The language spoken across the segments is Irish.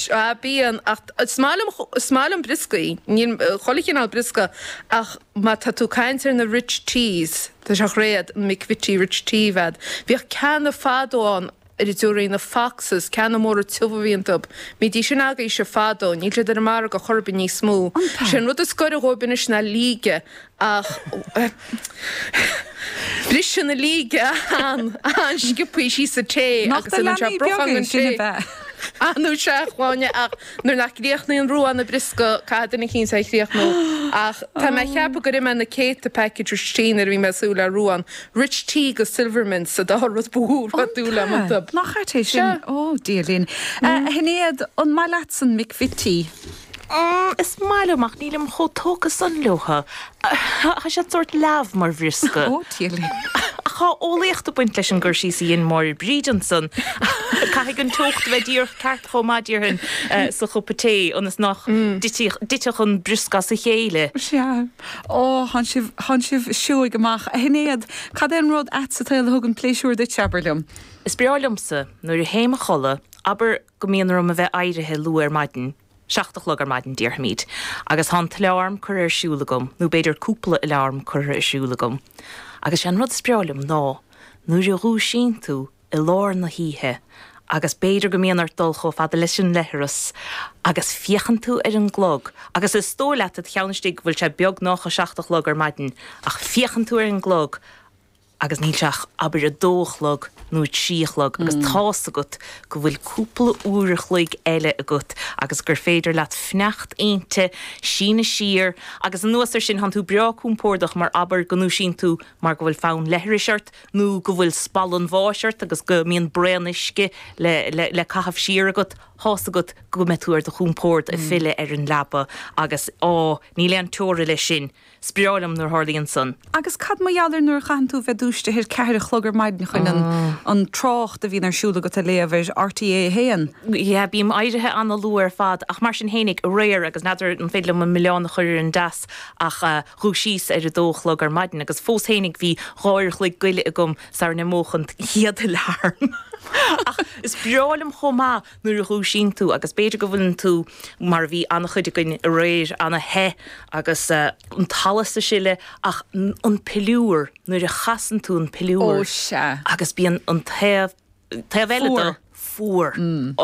bíon ach smálam briscaí, níl cholicin al brisca ach má tá tú caiintear na rich teas, tá seach réad micvití rich tea bhead. Bhíoh ceanna fádóán ar I dúirí na foxes, ceanna mór a tuhaíontab. Mí dí sin aga se fádó, ní le ar mar go chorbin ní smú. Sin rud a scoir robinis na líge ach bris sin na líge an skipuí sí sa té agus an brochang sin bheith. Anú se cháine ach nuair nach gríochnaí an ruúan na brisca cadna cín sa chríochtnú ach tá me cheappa go me na céta package tíar bhí mesúla ruúan Rich Tea go Silvermint sa dá rud búr dúla mantab. Nach chaté sin ó dílín. Hinnéad an má leatsan micvití. Is máileach nílim chotógus san leha. Tá sé sort láh mar bhrisca. Ó dílín. Chá ólaíocht a buint leis an gursí íon mar Brídanson. Caigh an tocht bheith dír ceart chomáidíar hin sa chopaté onas nach diteach an brisca sa chéile. Ó han sibh siúig amach. Hinnéad cad éon rud atsatil thugann pléisiúr de teabarlumm. Is bearlummsa nuair a héime chola, aber go míonar a bheith airithe luair maidin. 60 lugar maidin dearmid. Agus han learm chuir siúlagum, nó beidir cúpla learm chuir siúlagum. Agus an rud spreolum ná, nuair a rú sin tú I lár na híthe, agus beidir go míonar dulcho fad leis an leithras, agus fiechan tú ar an glog, agus is tóleat at cheannistig bhfuil se beag nach a 60 lugar maidin, ach fiechan tú ar an glog, agus níl seach aber a dóchlog nó tíochlog agus tása gut go bhfuil cúpla úra chluig eile a gut agus gur féidir leat fnecht éinte sína sír agus an nuasar sin han tú brea cúmpórdach mar aber gonú sin tú mar go bhfuil fán leithrisart nó go bhfuil spallan bháisiart agus go míon breaniske le cahabh sír a gut hása gut go me túir de cúmpórd a fille ar an labba agus ní leon teóra lei sin spreálam nuair hálíonn san. Agus cad má jalar nuair chan tú bheith dúiste hir ceir a chlogar maidin chuin an trocht a bhín ar siúla go a léamhir RTA héan. Ja, bím airithe anna luair fad ach mar sin hénig a réir agus nadidir an féile an millián chuir an das ach rúsís ar a dóchlog ar maidin agus fós hénig hí ráir chluig goile a gom sar na móchant hiad a lárm. Ach, is breálam chomá nuair a rúsín tú agus beidir go bhfuiln tú mar bhí anna chuide goin a réir anna he agus an talas a sile ach an pilúr nuair a chasan tú an pilúr. Ó se. Agus bíon an taobhheile fuair.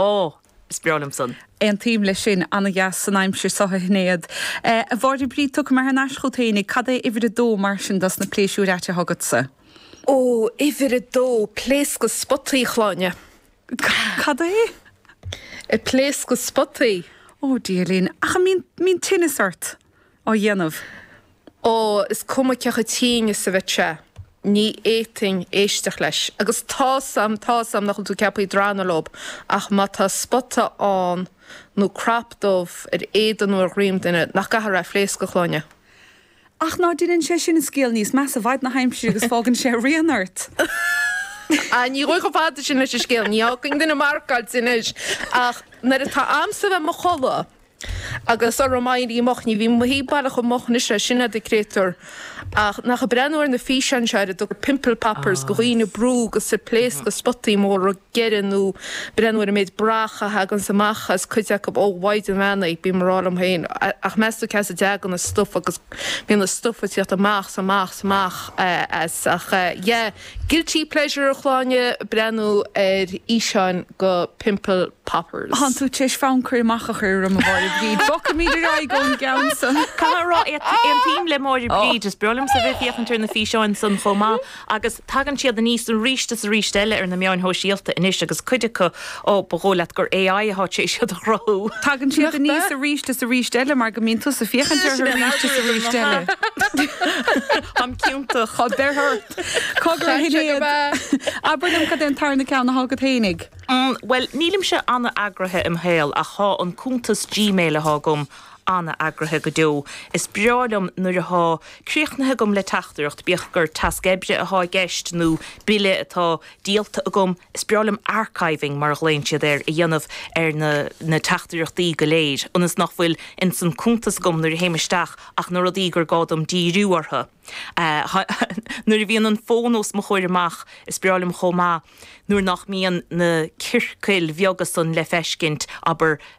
Is breálam san. Ein tím lei sin anna gas san aimsir sotha hnéad. A bhhardi brí tuc mar an ascoltéine cad é ifir a dó mar sin das na pléisiú ráte hagad sa? Ó, ifir a dó plés go spotaí chláine. Cad é? I plés go spotaí. Ó, díalín. Ach, mín tinnisart ó dhéanamh. Ó, is cuma cecha tíine sa bheith se. Ní éting éisteach leis. Agus tásam nach tú cepaí drána lob ach má tá spotta an nó crapdómh ar éan nó rím duine nach gahar a phlés go chláine. Ach ná dinn sé sin scéal níos meas a bhaid na heimsú agus fágann sé rianart. A ní roiich go fáda sin leis scéal, ní ácing duna marcail sin is ach nar atá amsa bheith mo chola. Agus ar romáirí mochní bhí mohí bailach go mochna sé sinna decrétor ach nach a brenúir na físean seide do pimple poppers go chuoine brú go sa plés go spottaí mór a geanú brenúir méid bracha hagan sa machas chuideach go óhhaid an mena ag bí marrálam hain ach meú ce a deagan na stuff agus bhíon na stuff tíocht amach as ach guilty pleasure a chláine brenú ar íseán go pimple poppers. Han tú téis fán chuir machachar am bhir bríd. Bocha míidir ra gón gaansa. Carrá an tím le mór bríd is brelam sa bheith fiochantar na físeáin san chomá agus tagan siad a níos an ríiste sa rístelle ar na meáin ho síalta inis agus chuidecha ó bhólaat gur AI há sé siad a ró. Tagan siad a níos a rístelle mar go mín tú sa fiochantar ríiste sa rístelle. Am ciúnta chod berthart. Cogur hinnéad. Abernam cad an tarna ceann na hágad hénig. Well, nílim se anna agrathe im héal a há an cúntas Gmail a hágum anna agrathe go dó. Is breálam nuair a há críochnathe gom le tachtúirt bíoch gur tasgebre a há geist nó bile atá díalta a gom. Is breálam archiving mar léintse ir i dhéanamh ar na tachtúirtaí go léir. Onas nach bhfuil in san cúntas gom nuair a héimeisteach ach nuair a dí gur gádam díriúartha. Nuair a bhíon an fónós mo chuir amach is breálam chomá nuair nach mííon na circail bheagas san le feiscint aber